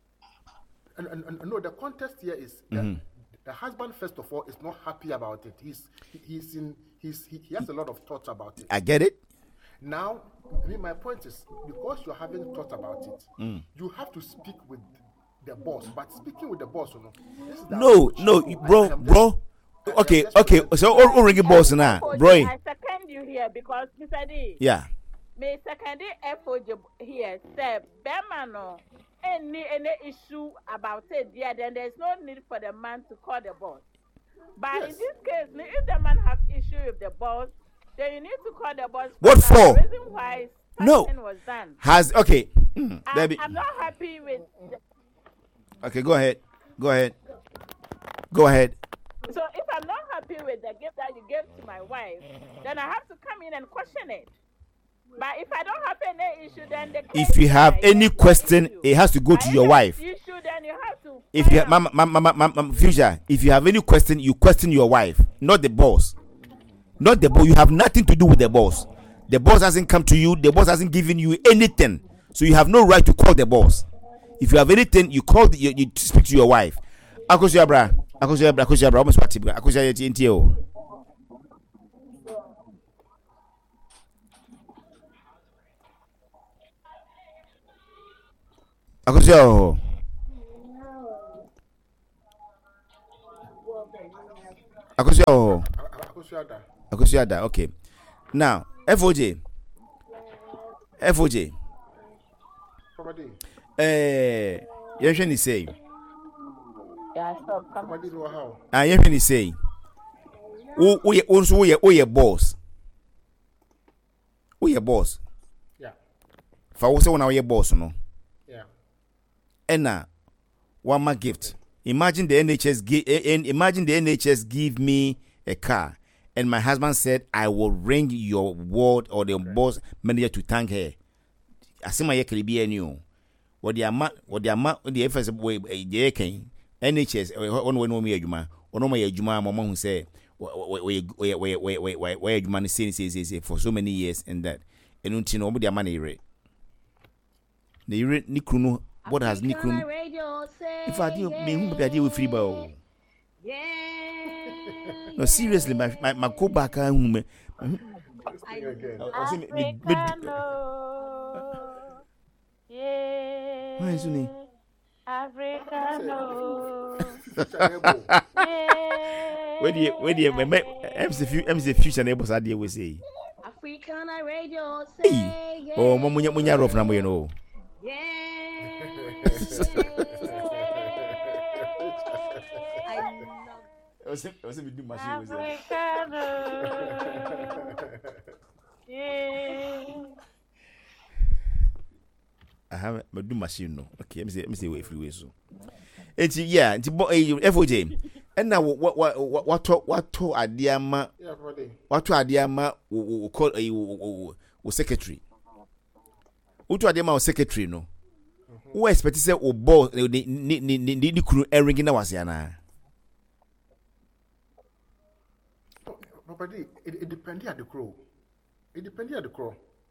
A: the husband first of all is not happy about it. He has a lot of thoughts about it.
C: I get it.
A: Now, my point is because you're having thoughts about it, you have to speak with the boss, but speaking with the boss,
C: no, bro. Okay. So, all ring boss now, bro.
G: I second you here because Mr. D.
C: Yeah.
G: Me second FOJ here. Say, Bemano, any issue about it, then there's no need for the man to call the boss. But in this case, if the man has issue with the boss, then you need to call the boss.
C: What for?
G: The reason why something was done.
C: I'm
G: not happy with.
C: Okay, go ahead.
G: So if I'm not happy with the gift that you gave to my wife, then I have to come in and question it. But if I don't have any issue, then
C: if you have any question, it has to go to your wife.
G: Issue, then you have to.
C: If you have, Future, if you have any question, you question your wife, not the boss. Not the boss. You have nothing to do with the boss. The boss hasn't come to you. The boss hasn't given you anything. So you have no right to call the boss. If you have anything, you call. You speak to your wife. Akosia bra. Almost what tibra. Akosia yeti ntio. Akosia. Akosia. Okay. Now, FOJ. Yeshen is saying.
G: Yeah, stop. Come on.
C: Yeshen is saying. We boss. We boss.
A: Yeah.
C: For also when we boss, no.
A: Yeah.
C: And now, one more gift. Imagine the NHS give me a car, and my husband said I will ring your ward or the boss manager to thank her. I see my Caribbean new. What the amount the FS way NHS on me Juma or no my Juma mama who say where Juma say for so many years and that and until no their money rate. The rate Nikunu what has Nikunu if I do me who be deal with free bow. No seriously my go back home. Why is it?
G: Africano.
C: Where do you MC future neighbors are there we say.
G: African radio say.
C: Oh, munya rough number you know. I was do machine was I have a do machine no. Okay, let me say way free way so. It's yeah, it's FOJ. And now what to adiama?
A: Yeah, buddy.
C: What to adiama we call a secretary. Who to adiama secretary no? Who expect to say o boss ni kuru ring na wasiana.
A: But it depends on the crow. It depends on the crow.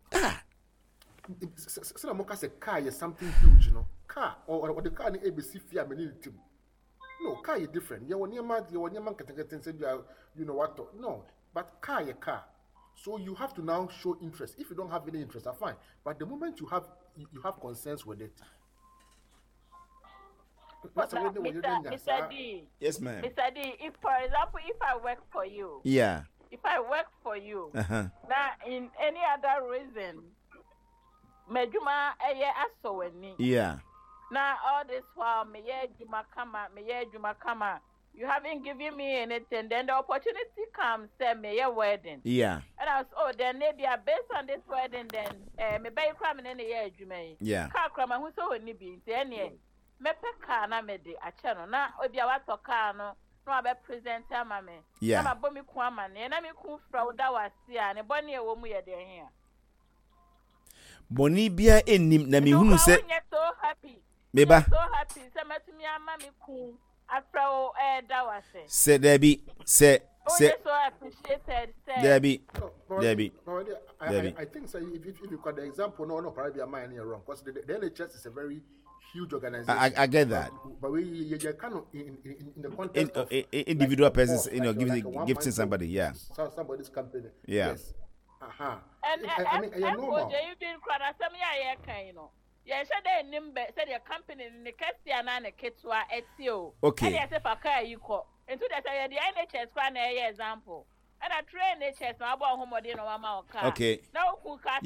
A: So Moka say car is something huge, you know. Car or the car in ABC fear many team. No, car is different. You want say you know what? No, but car is car. So you have to now show interest. If you don't have any interest, that's fine. But the moment you have concerns with it.
G: Mr. D.
C: Yes, ma'am.
G: Mr. D, if for example, if I work for you.
C: Yeah.
G: If I work for you. Now, in any other reason, Mejuma eye asoweni.
C: Yeah.
G: Now all this while me Juma kama. You haven't given me anything. Then the opportunity comes, say me your wedding.
C: Yeah.
G: And I was then maybe based on this wedding then me buy crime in any year Juma.
C: Yeah.
G: Car crime who so ni be any. Me pe car na me de a channel na obi a wato car no abe present ama me.
C: Yeah.
G: Na mabomi ku ama ne na me ku fra da wasi a ne boni e wo mu ye de here.
C: Boni bia enim na me hunu se
G: so happy.
C: Meba.
G: So happy se matumi ama me ku afra o da wasi.
C: Se Debbie se
G: so appreciated
C: Debbie.
A: I think so if you got the example no probably am I wrong because the NHS is a very huge organization.
C: I get that.
A: But you kind of in the context of
C: individual persons, you know, gifting somebody, yeah.
A: Somebody's company.
C: Yeah.
A: Yes.
G: And
A: I mean, you know.
G: You been crying some you know. Yeah, said the nimbe said your company in the Christian and the Ketwa etio.
C: Okay.
G: And I said for you call. And so that the NHS one example. And I train NHS now about home or mama car.
C: Okay.
G: Now who car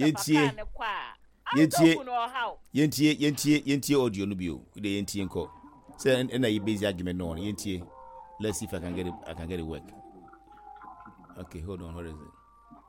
C: Yentie audio no bio. The yentie enko. Say and I busy argument no yentie. Let's see if I can get it work. Okay, hold on. What is it?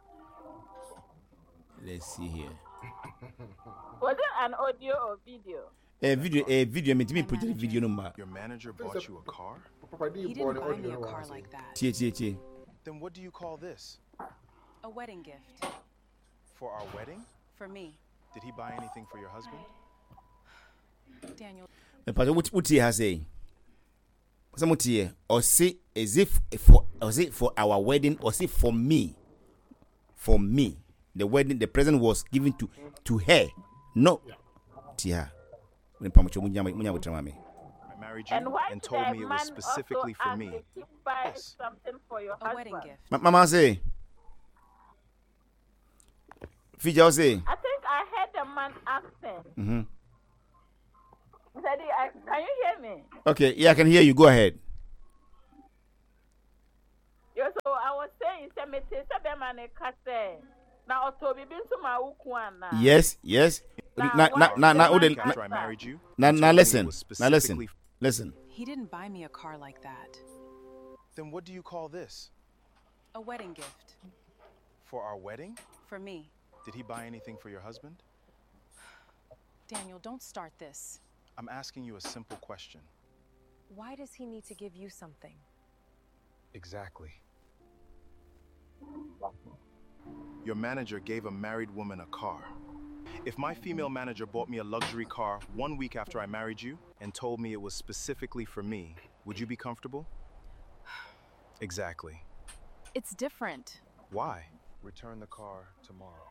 C: Let's see here.
G: Was it an audio or video?
C: A video. Me put the video number.
H: Your manager bought you a car?
I: He didn't buy me a car like that.
C: Tie.
H: Then what do you call this?
I: A wedding gift.
H: For our wedding?
I: For me.
H: Did he buy anything for your husband?
I: Daniel.
C: What he has say? Some or say is it for our wedding or say for me? for me. The present was given to her. No. Tia.
H: I married you and told me it was specifically for me. Yes.
G: Something for your
I: A wedding
G: husband.
I: gift.
C: Mama say. Fija say.
G: I think I heard the man asking.
C: Mm-hmm.
G: Daddy, can you hear me?
C: Okay, yeah, I can hear you. Go ahead.
G: So I was saying,
C: Yes.
H: After I married you.
C: Now listen.
I: He didn't buy me a car like that.
H: Then what do you call this?
I: A wedding gift.
H: For our wedding?
I: For me.
H: Did he buy anything for your husband?
I: Daniel, don't start this.
H: I'm asking you a simple question.
J: Why does he need to give you something?
H: Exactly. Your manager gave a married woman a car. If my female manager bought me a luxury car 1 week after I married you and told me it was specifically for me, would you be comfortable? Exactly.
I: It's different.
H: Why? Return the car tomorrow.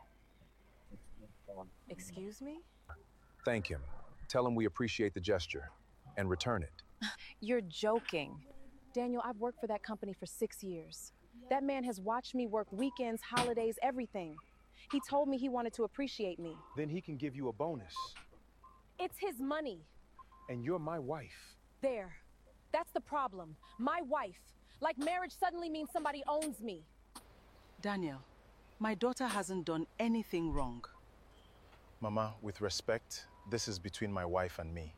J: Excuse me?
K: Thank him. Tell him we appreciate the gesture and return it.
J: You're joking. Daniel, I've worked for that company for 6 years. That man has watched me work weekends, holidays, everything. He told me he wanted to appreciate me.
K: Then he can give you a bonus.
J: It's his money.
K: And you're my wife.
J: There. That's the problem. My wife. Like marriage suddenly means somebody owns me.
L: Daniel, my daughter hasn't done anything wrong.
H: Mama, with respect, this is between my wife and me.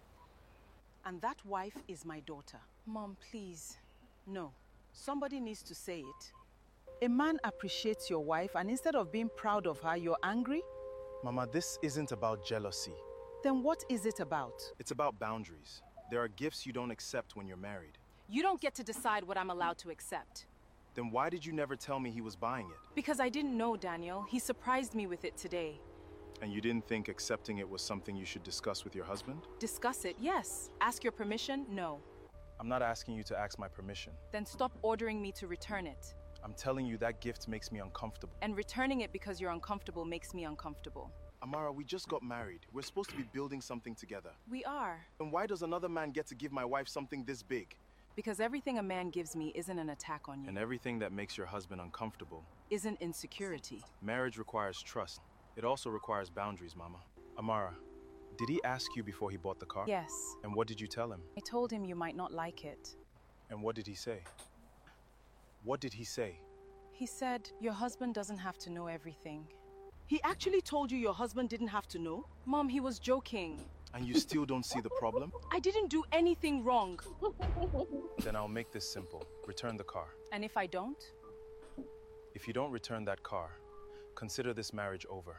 L: And that wife is my daughter. Mom, please. No. Somebody needs to say it. A man appreciates your wife, and instead of being proud of her, you're angry?
H: Mama, this isn't about jealousy.
L: Then what is it about?
H: It's about boundaries. There are gifts you don't accept when you're married.
J: You don't get to decide what I'm allowed to accept.
H: Then why did you never tell me he was buying it?
J: Because I didn't know, Daniel. He surprised me with it today.
H: And you didn't think accepting it was something you should discuss with your husband?
J: Discuss it, yes. Ask your permission, no.
H: I'm not asking you to ask my permission.
J: Then stop ordering me to return it.
H: I'm telling you that gift makes me uncomfortable.
J: And returning it because you're uncomfortable makes me uncomfortable.
H: Amara, we just got married. We're supposed to be building something together.
J: We are.
H: And why does another man get to give my wife something this big?
J: Because everything a man gives me isn't an attack on you.
H: And everything that makes your husband uncomfortable
J: isn't insecurity.
H: Marriage requires trust. It also requires boundaries, Mama. Amara, did he ask you before he bought the car?
J: Yes.
H: And what did you tell him?
J: I told him you might not like it.
H: And what did he say? What did he say?
J: He said, your husband doesn't have to know everything.
L: He actually told you your husband didn't have to know?
J: Mom, he was joking.
H: And you still don't see the problem?
J: I didn't do anything wrong.
H: Then I'll make this simple. Return the car.
J: And if I don't?
H: If you don't return that car, consider this marriage over.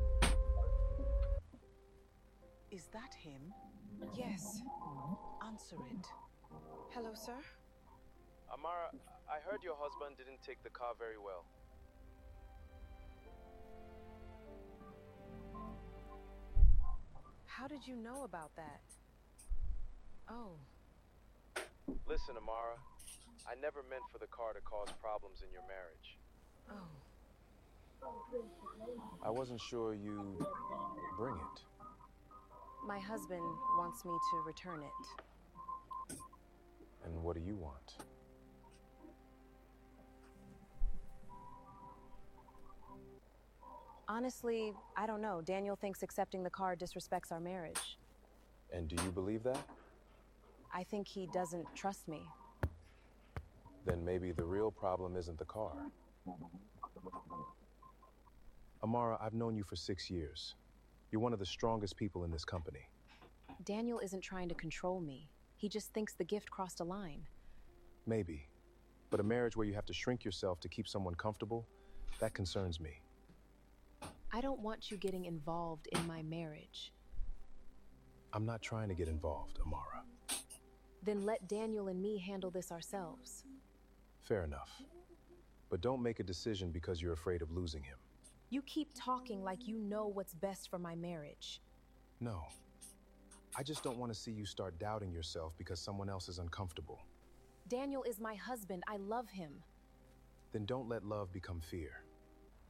L: Is that him?
J: Yes.
L: Answer it.
J: Hello, sir?
K: Amara, I heard your husband didn't take the car very well.
J: How did you know about that? Oh.
K: Listen, Amara, I never meant for the car to cause problems in your marriage.
J: Oh.
K: I wasn't sure you'd bring it.
J: My husband wants me to return it.
K: And what do you want?
J: Honestly, I don't know. Daniel thinks accepting the car disrespects our marriage.
K: And do you believe that?
J: I think he doesn't trust me.
K: Then maybe the real problem isn't the car. Amara, I've known you for 6 years. You're one of the strongest people in this company.
J: Daniel isn't trying to control me. He just thinks the gift crossed a line.
K: Maybe. But a marriage where you have to shrink yourself to keep someone comfortable, that concerns me.
J: I don't want you getting involved in my marriage.
K: I'm not trying to get involved, Amara.
J: Then let Daniel and me handle this ourselves.
K: Fair enough. But don't make a decision because you're afraid of losing him.
J: You keep talking like you know what's best for my marriage.
K: No. I just don't want to see you start doubting yourself because someone else is uncomfortable.
J: Daniel is my husband. I love him.
K: Then don't let love become fear.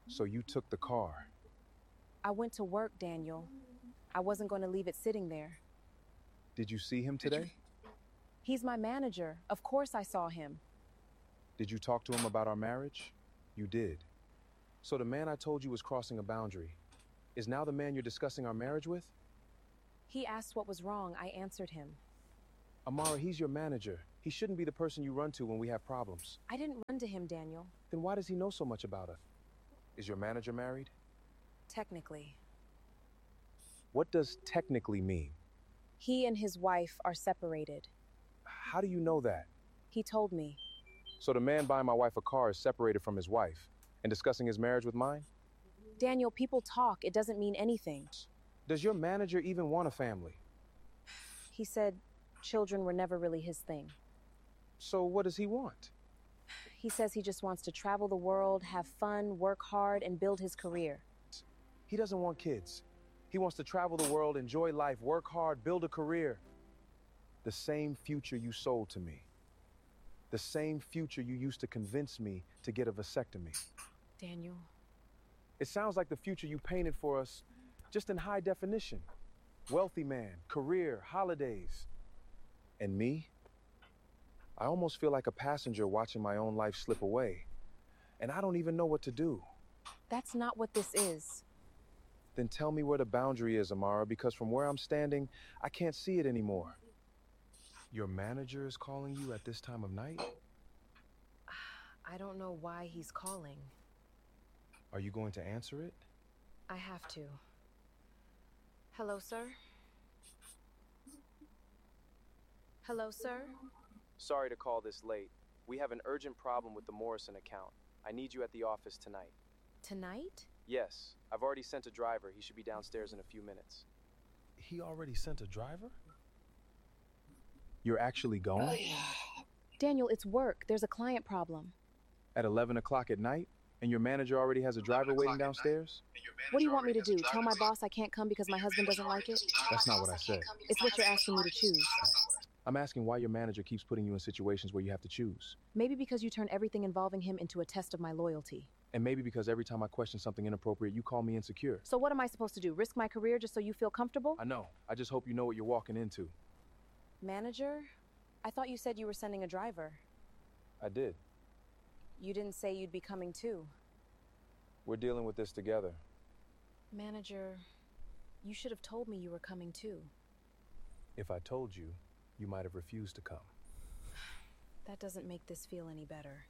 K: So you took the car.
J: I went to work, Daniel. I wasn't going to leave it sitting there.
K: Did you see him today?
J: He's my manager. Of course I saw him.
K: Did you talk to him about our marriage? You did. So the man I told you was crossing a boundary is now the man you're discussing our marriage with?
J: He asked what was wrong. I answered him.
K: Amara, he's your manager. He shouldn't be the person you run to when we have problems.
J: I didn't run to him, Daniel.
K: Then why does he know so much about us? Is your manager married?
J: Technically.
K: What does technically mean?
J: He and his wife are separated.
K: How do you know that?
J: He told me.
K: So the man buying my wife a car is separated from his wife and discussing his marriage with mine?
J: Daniel, people talk. It doesn't mean anything.
K: Does your manager even want a family?
J: He said children were never really his thing.
K: So what does he want?
J: He says he just wants to travel the world, have fun, work hard, and build his career.
K: He doesn't want kids. He wants to travel the world, enjoy life, work hard, build a career. The same future you sold to me. The same future you used to convince me to get a vasectomy.
J: Daniel.
K: It sounds like the future you painted for us, just in high definition. Wealthy man, career, holidays. And me? I almost feel like a passenger watching my own life slip away. And I don't even know what to do.
J: That's not what this is.
K: Then tell me where the boundary is, Amara, because from where I'm standing, I can't see it anymore. Your manager is calling you at this time of night?
J: I don't know why he's calling.
K: Are you going to answer it?
J: I have to. Hello, sir? Hello, sir?
K: Sorry to call this late. We have an urgent problem with the Morrison account. I need you at the office tonight.
J: Tonight?
K: Yes. I've already sent a driver. He should be downstairs in a few minutes. He already sent a driver? You're actually going?
J: Daniel, it's work. There's a client problem.
K: At 11 o'clock at night? And your manager already has a driver waiting downstairs?
J: What do you want me to do? Tell my boss I can't come because my husband doesn't like it?
K: That's not what I said.
J: It's what you're asking me to choose.
K: I'm asking why your manager keeps putting you in situations where you have to choose.
J: Maybe because you turn everything involving him into a test of my loyalty.
K: And maybe because every time I question something inappropriate, you call me insecure.
J: So what am I supposed to do? Risk my career just so you feel comfortable?
K: I know. I just hope you know what you're walking into.
J: Manager? I thought you said you were sending a driver.
K: I did.
J: You didn't say you'd be coming too.
K: We're dealing with this together.
J: Manager, you should have told me you were coming too.
K: If I told you, you might have refused to come.
J: That doesn't make this feel any better.